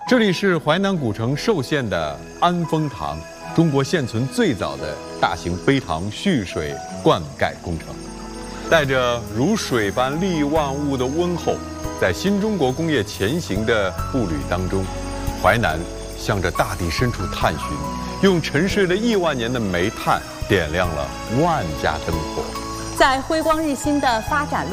这里是淮南古城寿县的安丰堂，中国现存最早的大型碑堂蓄水灌溉工程。带着如水般利万物的温厚，在新中国工业前行的步履当中，淮南向着大地深处探寻，用沉睡了亿万年的煤炭点亮了万家灯火。 在辉光日新的发展路